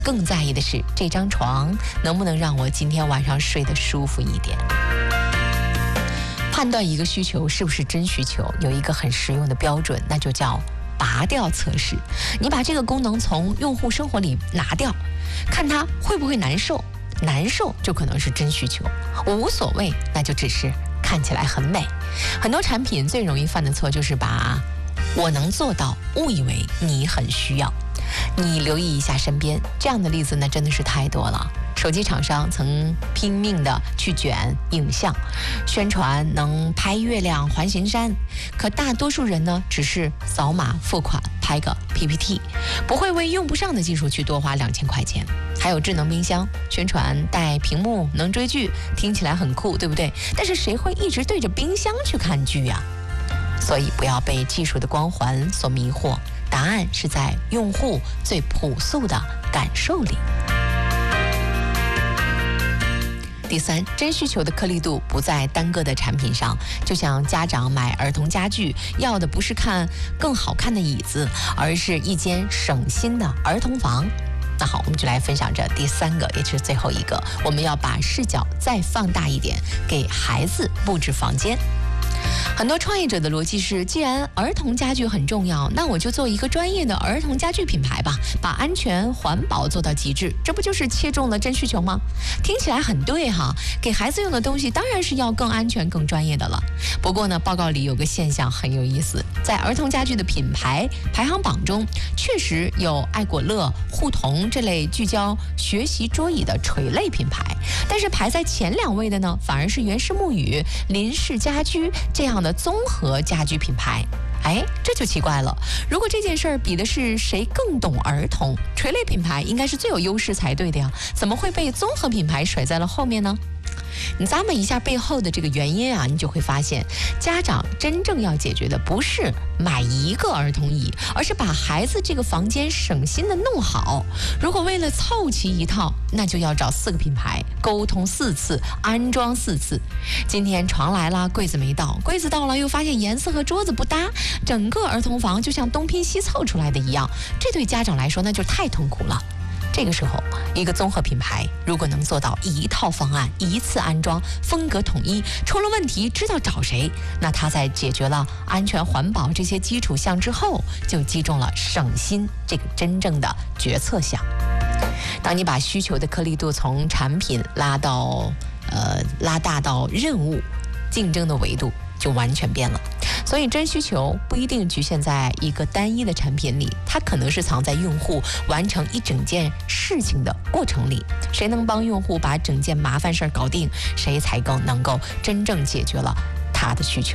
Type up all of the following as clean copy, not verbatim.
更在意的是这张床能不能让我今天晚上睡得舒服一点。判断一个需求是不是真需求，有一个很实用的标准，那就叫拔掉测试。你把这个功能从用户生活里拿掉，看他会不会难受，难受就可能是真需求，无所谓那就只是看起来很美。很多产品最容易犯的错就是把我能做到误以为你很需要。你留意一下身边这样的例子，那真的是太多了。手机厂商曾拼命的去卷影像，宣传能拍月亮环形山，可大多数人呢只是扫码付款拍个 PPT， 不会为用不上的技术去多花2000块钱。还有智能冰箱，宣传带屏幕能追剧，听起来很酷，对不对？但是谁会一直对着冰箱去看剧呀？所以不要被技术的光环所迷惑，答案是在用户最朴素的感受里。第三，真需求的颗粒度不在单个的产品上，就像家长买儿童家具，要的不是看更好看的椅子，而是一间省心的儿童房。那好，我们就来分享这第三个，也是最后一个，我们要把视角再放大一点，给孩子布置房间。很多创业者的逻辑是，既然儿童家具很重要，那我就做一个专业的儿童家具品牌吧，把安全环保做到极致，这不就是切中了真需求吗？听起来很对哈，给孩子用的东西当然是要更安全更专业的了。不过呢，报告里有个现象很有意思，在儿童家具的品牌排行榜中，确实有爱果乐、护童这类聚焦学习桌椅的垂类品牌，但是排在前2位的呢，反而是原氏木语、林氏家居这样的综合家居品牌。哎，这就奇怪了，如果这件事儿比的是谁更懂儿童，垂类品牌应该是最有优势才对的呀，怎么会被综合品牌甩在了后面呢？你咂摸一下背后的这个原因啊，你就会发现，家长真正要解决的不是买一个儿童椅，而是把孩子这个房间省心的弄好。如果为了凑齐一套，那就要找4个品牌，沟通4次，安装4次。今天床来了，柜子没到，柜子到了又发现颜色和桌子不搭，整个儿童房就像东拼西凑出来的一样，这对家长来说那就太痛苦了。这个时候，一个综合品牌如果能做到一套方案，一次安装，风格统一，出了问题知道找谁，那它在解决了安全环保这些基础项之后，就击中了省心这个真正的决策项。当你把需求的颗粒度从产品拉大到任务，竞争的维度就完全变了。所以真需求不一定局限在一个单一的产品里，它可能是藏在用户完成一整件事情的过程里。谁能帮用户把整件麻烦事儿搞定，谁才更能够真正解决了他的需求。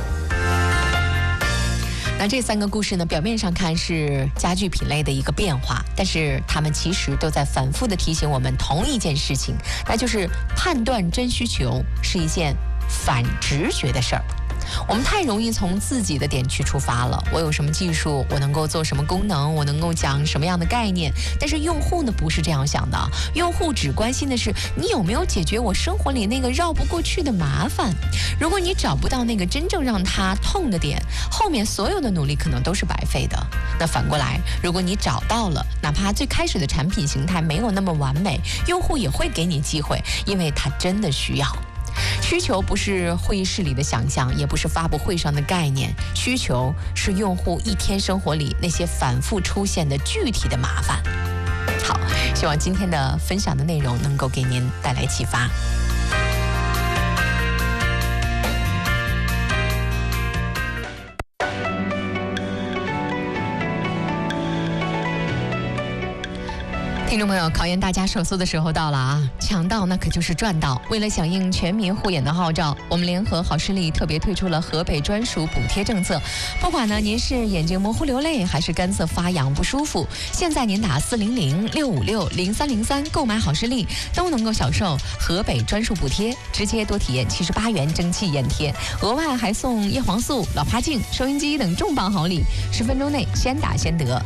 那这3个故事呢，表面上看是家具品类的一个变化，但是他们其实都在反复的提醒我们同一件事情，那就是判断真需求是一件反直觉的事儿。我们太容易从自己的点去出发了，我有什么技术，我能够做什么功能，我能够讲什么样的概念，但是用户呢不是这样想的，用户只关心的是你有没有解决我生活里那个绕不过去的麻烦。如果你找不到那个真正让他痛的点，后面所有的努力可能都是白费的。那反过来，如果你找到了，哪怕最开始的产品形态没有那么完美，用户也会给你机会，因为他真的需要。需求不是会议室里的想象，也不是发布会上的概念，需求是用户一天生活里那些反复出现的具体的麻烦。好，希望今天的分享的内容能够给您带来启发。听众朋友，考验大家手速的时候到了啊！抢到那可就是赚到。为了响应全民护眼的号召，我们联合好视力特别推出了河北专属补贴政策。不管呢您是眼睛模糊流泪，还是干涩发痒不舒服，现在您打400-656-0303购买好视力，都能够享受河北专属补贴，直接多体验78元蒸汽眼贴，额外还送叶黄素、老花镜、收音机等重磅好礼。10分钟内先打先得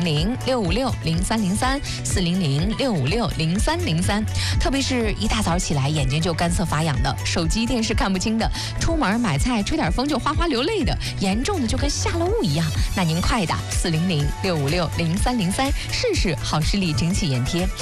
，400-656-0303，400-656-0303。特别是一大早起来眼睛就干涩发痒的，手机电视看不清的，出门买菜吹点风就哗哗流泪的，严重的就跟下了雾一样，那您快打400-656-0303，试试好视力蒸汽眼贴。